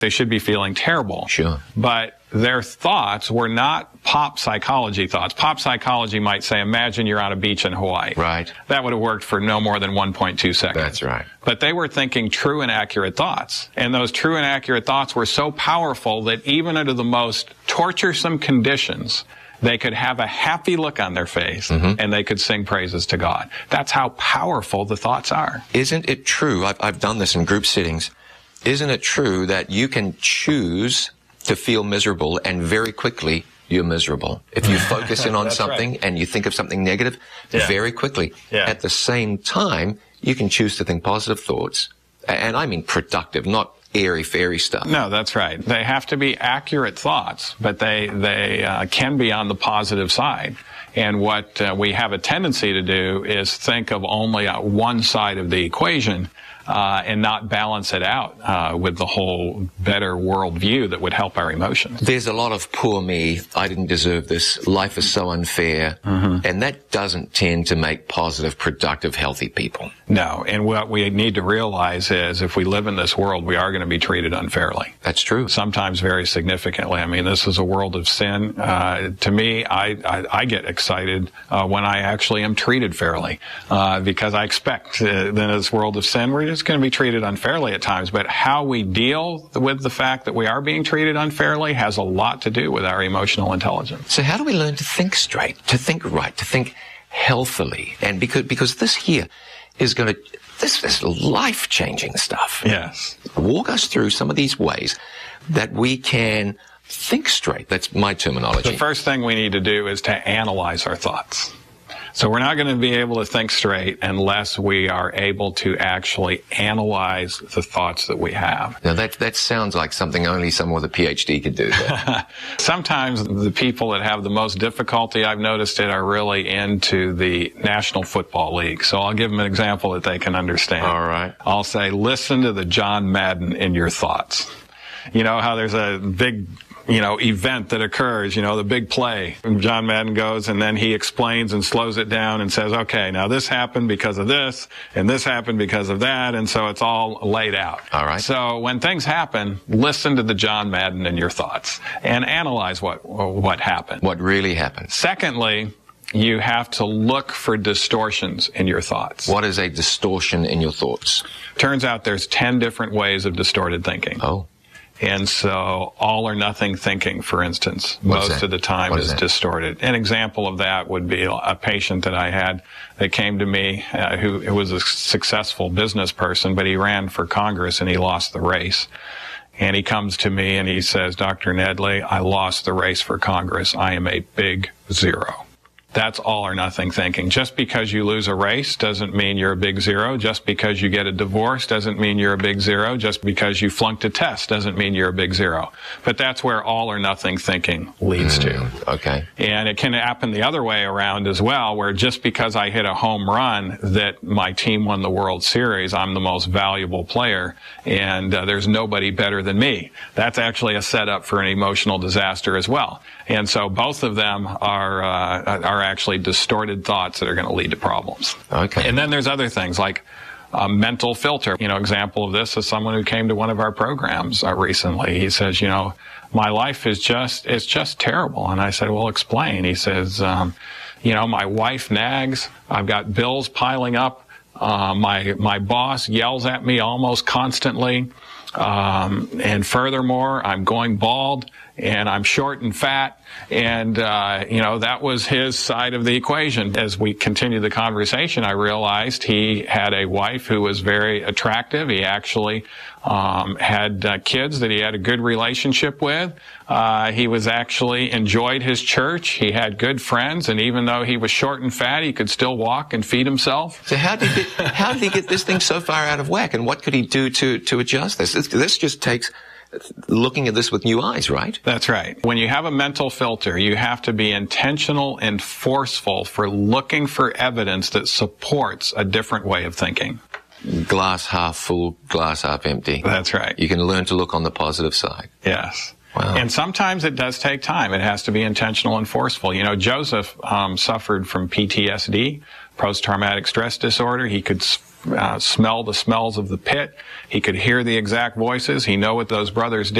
They should be feeling terrible. Sure. But their thoughts were not pop psychology thoughts. Pop psychology might say, imagine you're on a beach in Hawaii. Right. That would have worked for no more than 1.2 seconds. That's right. But they were thinking true and accurate thoughts. And those true and accurate thoughts were so powerful that even under the most torturesome conditions, they could have a happy look on their face, and they could sing praises to God. That's how powerful the thoughts are. Isn't it true, I've done this in group sittings, isn't it true that you can choose to feel miserable and very quickly you're miserable? If you focus in on something and you think of something negative, very quickly. At the same time, you can choose to think positive thoughts. And I mean productive, not airy-fairy stuff. No, that's right. They have to be accurate thoughts, but they can be on the positive side. And what we have a tendency to do is think of only one side of the equation and not balance it out with the whole better worldview that would help our emotions. There's a lot of poor me, I didn't deserve this, life is so unfair, and that doesn't tend to make positive, productive, healthy people. No, and what we need to realize is if we live in this world, we are going to be treated unfairly. That's true. Sometimes very significantly. I mean, this is a world of sin. To me, I get excited when I actually am treated fairly because I expect in this world of sin, we're just going to be treated unfairly at times. But how we deal with the fact that we are being treated unfairly has a lot to do with our emotional intelligence. So how do we learn to think straight, to think right, to think healthily? And because this here is going to, this life-changing stuff. Yes. Walk us through some of these ways that we can think straight. That's my terminology. The first thing we need to do is to analyze our thoughts. So we're not going to be able to think straight unless we are able to actually analyze the thoughts that we have. Now that sounds like something only someone with a PhD could do. Sometimes the people that have the most difficulty, I've noticed it, are really into the National Football League. So I'll give them an example that they can understand. All right. I'll say, listen to the John Madden in your thoughts. You know how there's a big event that occurs, the big play. And John Madden goes and then he explains and slows it down and says, okay, now this happened because of this and this happened because of that. And so it's all laid out. All right. So when things happen, listen to the John Madden in your thoughts and analyze what happened. What really happened. Secondly, you have to look for distortions in your thoughts. What is a distortion in your thoughts? Turns out there's 10 different ways of distorted thinking. Oh. And so all or nothing thinking, for instance, most of the time is distorted. An example of that would be a patient that I had that came to me who was a successful business person, but he ran for Congress and he lost the race. And he comes to me and he says, Dr. Nedley, I lost the race for Congress. I am a big zero. That's all or nothing thinking. Just because you lose a race doesn't mean you're a big zero. Just because you get a divorce doesn't mean you're a big zero. Just because you flunked a test doesn't mean you're a big zero. But that's where all or nothing thinking leads to. Okay. And it can happen the other way around as well, where just because I hit a home run that my team won the World Series, I'm the most valuable player, and there's nobody better than me. That's actually a setup for an emotional disaster as well. And so both of them are actually distorted thoughts that are going to lead to problems. Okay. And then there's other things like a mental filter. Example of this is someone who came to one of our programs recently. He says, my life is it's just terrible. And I said, well, explain. He says, my wife nags. I've got bills piling up. My boss yells at me almost constantly. And furthermore, I'm going bald and I'm short and fat. And, that was his side of the equation. As we continued the conversation, I realized he had a wife who was very attractive. He actually had kids that he had a good relationship with. He was actually enjoyed his church. He had good friends. And even though he was short and fat, he could still walk and feed himself. So how did he get this thing so far out of whack? And what could he do to adjust this? This just takes looking at this with new eyes, right? That's right. When you have a mental filter, you have to be intentional and forceful for looking for evidence that supports a different way of thinking. Glass half full, glass half empty. That's right. You can learn to look on the positive side. Yes. Wow. And sometimes it does take time. It has to be intentional and forceful. Joseph suffered from PTSD, post-traumatic stress disorder. He could smell the smells of the pit. He could hear the exact voices. He know what those brothers did.